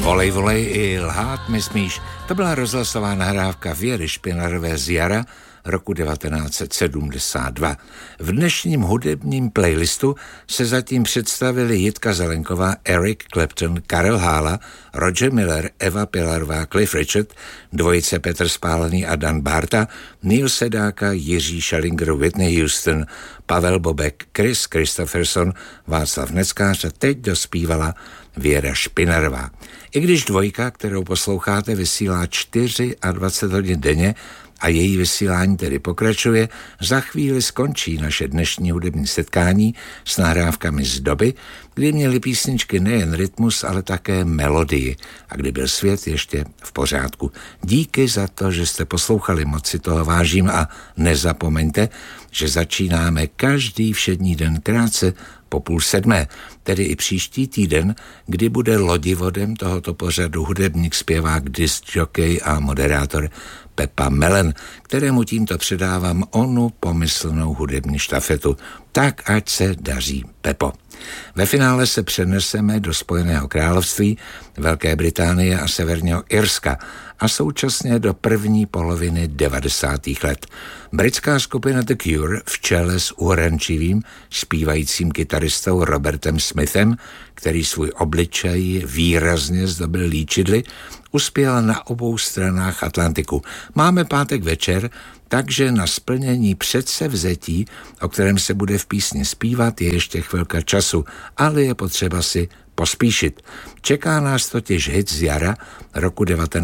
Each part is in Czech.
Volej, volej i lhát mi smíš. To byla rozhlasová nahrávka Věry Špinarové z jara roku 1972. V dnešním hudebním playlistu se zatím představili Jitka Zelenková, Eric Clapton, Karel Hála, Roger Miller, Eva Pilarová, Cliff Richard, dvojice Petr Spálený a Dan Bárta, Neil Sedáka, Jiří Schellinger, Whitney Houston, Pavel Bobek, Chris Christopherson, Václav Neckář a teď dospívala Věra Špinarová. I když dvojka, kterou posloucháte, vysílá 24 hodin denně a její vysílání tedy pokračuje, za chvíli skončí naše dnešní hudební setkání s nahrávkami z doby, kdy měly písničky nejen rytmus, ale také melodii a kdy byl svět ještě v pořádku. Díky za to, že jste poslouchali, moc si toho vážím a nezapomeňte, že začínáme každý všední den krátce po 6:30, tedy i příští týden, kdy bude lodivodem tohoto pořadu hudebník, zpěvák, discjockey a moderátor Pepa Melen, kterému tímto předávám onu pomyslnou hudební štafetu. Tak ať se daří, Pepo. Ve finále se přeneseme do Spojeného království, Velké Británie a Severního Irska a současně do první poloviny 90. let. Britská skupina The Cure v čele s uhorančivým zpívajícím kytaristou Robertem Smithem, který svůj obličej výrazně zdobil líčidly, uspěla na obou stranách Atlantiku. Máme pátek večer, takže na splnění předsevzetí, o kterém se bude v písni zpívat, je ještě chvilka času, ale je potřeba si pospíšit. Čeká nás totiž hit z jara roku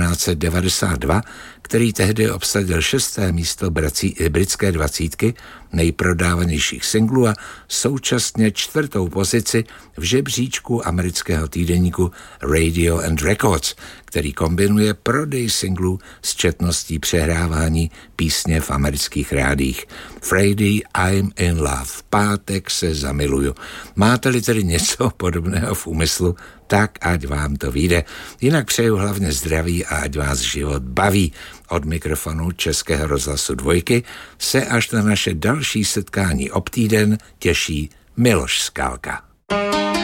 1992, který tehdy obsadil 6. místo britské 20 nejprodávanějších singlů a současně 4. pozici v žebříčku amerického týdeníku Radio and Records, který kombinuje prodej singlů s četností přehrávání písně v amerických rádiích. Friday I'm in love, pátek se zamiluju. Máte-li tedy něco podobného v úmyslu, tak ať vám to vyjde. Jinak přeju hlavně zdraví a ať vás život baví. Od mikrofonu Českého rozhlasu 2 se až na naše další setkání ob týden těší Miloš Skálka.